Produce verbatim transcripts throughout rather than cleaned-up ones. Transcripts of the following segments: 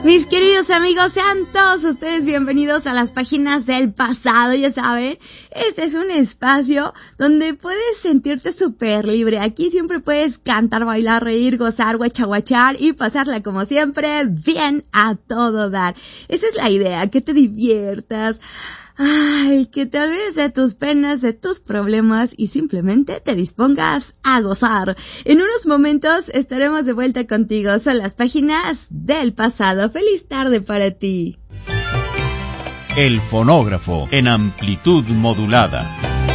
Mis queridos amigos, sean todos ustedes bienvenidos a las páginas del pasado. Ya saben, este es un espacio donde puedes sentirte súper libre. Aquí siempre puedes cantar, bailar, reír, gozar, guachaguachar y pasarla como siempre bien a todo dar. Esa es la idea, que te diviertas. Ay, que te olvides de tus penas, de tus problemas y simplemente te dispongas a gozar. En unos momentos estaremos de vuelta contigo. Son las páginas del pasado. ¡Feliz tarde para ti! El fonógrafo en amplitud modulada.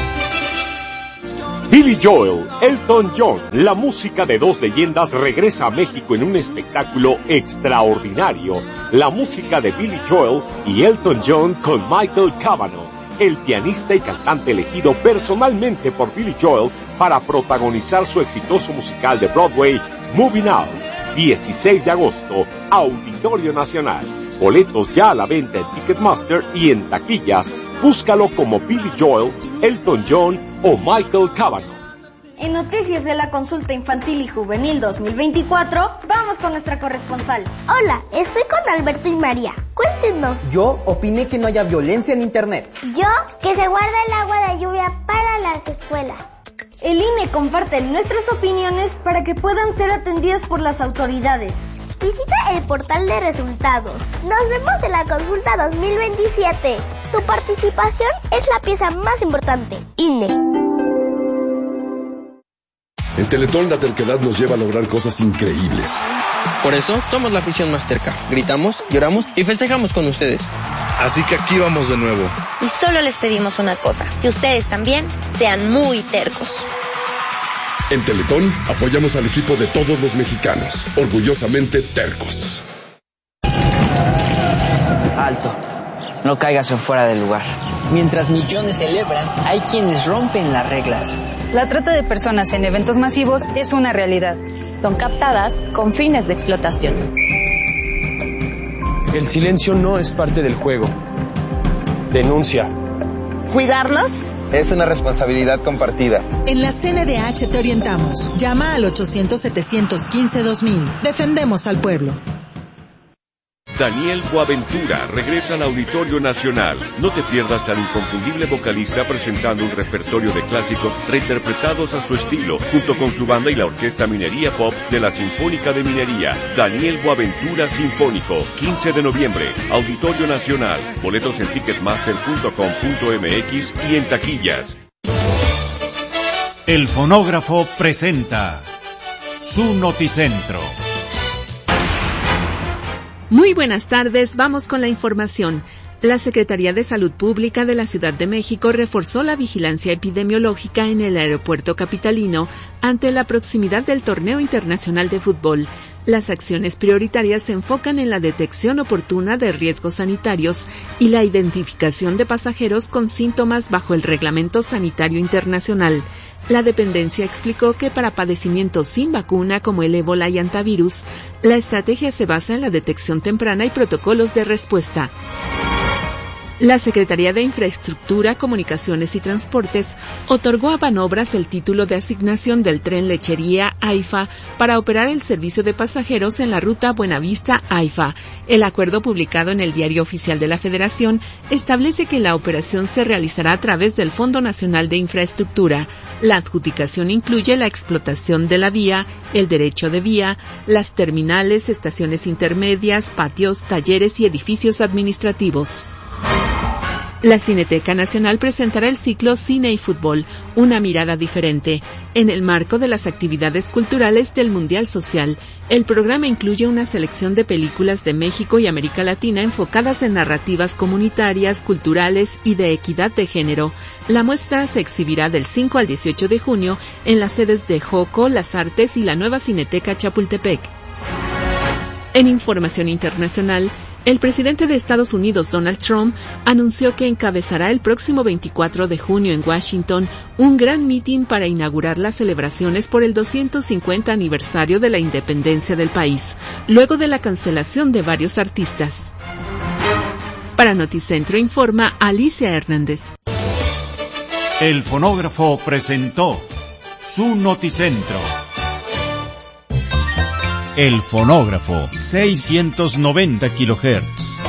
Billy Joel, Elton John, la música de dos leyendas regresa a México en un espectáculo extraordinario. La música de Billy Joel y Elton John con Michael Cavanaugh, el pianista y cantante elegido personalmente por Billy Joel para protagonizar su exitoso musical de Broadway, Moving Out. dieciséis de agosto, Auditorio Nacional. Boletos ya a la venta en Ticketmaster y en taquillas. Búscalo como Billy Joel, Elton John o Michael Cavanaugh. En Noticias de la Consulta Infantil y Juvenil dos mil veinticuatro, vamos con nuestra corresponsal. Hola, estoy con Alberto y María. Cuéntenos. Yo opiné que no haya violencia en Internet. Yo, que se guarda el agua de lluvia para las escuelas. El I N E comparte nuestras opiniones para que puedan ser atendidas por las autoridades. Visita el portal de resultados. Nos vemos en la consulta dos mil veintisiete. Tu participación es la pieza más importante. I N E. En Teletón la terquedad nos lleva a lograr cosas increíbles. Por eso somos la afición más terca. Gritamos, lloramos y festejamos con ustedes. Así que aquí vamos de nuevo. Y solo les pedimos una cosa, que ustedes también sean muy tercos. En Teletón apoyamos al equipo de todos los mexicanos, orgullosamente tercos. Alto, no caigas en fuera del lugar. Mientras millones celebran, hay quienes rompen las reglas. La trata de personas en eventos masivos es una realidad. Son captadas con fines de explotación. El silencio no es parte del juego. Denuncia. ¿Cuidarnos? Es una responsabilidad compartida. En la C N D H te orientamos. Llama al ochocientos, setecientos quince, dos mil. Defendemos al pueblo. Daniel Boaventura regresa al Auditorio Nacional. No te pierdas al inconfundible vocalista presentando un repertorio de clásicos reinterpretados a su estilo, junto con su banda y la Orquesta Minería Pop de la Sinfónica de Minería. Daniel Boaventura Sinfónico, quince de noviembre, Auditorio Nacional. Boletos en ticketmaster punto com punto m x y en taquillas. El fonógrafo presenta su Noticentro. Muy buenas tardes, vamos con la información. La Secretaría de Salud Pública de la Ciudad de México reforzó la vigilancia epidemiológica en el aeropuerto capitalino ante la proximidad del Torneo Internacional de Fútbol. Las acciones prioritarias se enfocan en la detección oportuna de riesgos sanitarios y la identificación de pasajeros con síntomas bajo el Reglamento Sanitario Internacional. La dependencia explicó que para padecimientos sin vacuna como el ébola y antivirus, la estrategia se basa en la detección temprana y protocolos de respuesta. La Secretaría de Infraestructura, Comunicaciones y Transportes otorgó a Banobras el título de asignación del tren Lechería AIFA para operar el servicio de pasajeros en la ruta Buenavista-AIFA. El acuerdo publicado en el Diario Oficial de la Federación establece que la operación se realizará a través del Fondo Nacional de Infraestructura. La adjudicación incluye la explotación de la vía, el derecho de vía, las terminales, estaciones intermedias, patios, talleres y edificios administrativos. La Cineteca Nacional presentará el ciclo Cine y Fútbol, una mirada diferente. En el marco de las actividades culturales del Mundial Social, el programa incluye una selección de películas de México y América Latina enfocadas en narrativas comunitarias, culturales y de equidad de género. La muestra se exhibirá del cinco al dieciocho de junio en las sedes de Joco, Las Artes y la nueva Cineteca Chapultepec. En información internacional, el presidente de Estados Unidos, Donald Trump, anunció que encabezará el próximo veinticuatro de junio en Washington un gran mitin para inaugurar las celebraciones por el doscientos cincuenta aniversario de la independencia del país, luego de la cancelación de varios artistas. Para Noticentro informa Alicia Hernández. El fonógrafo presentó su Noticentro. El fonógrafo, seiscientos noventa kilohertz.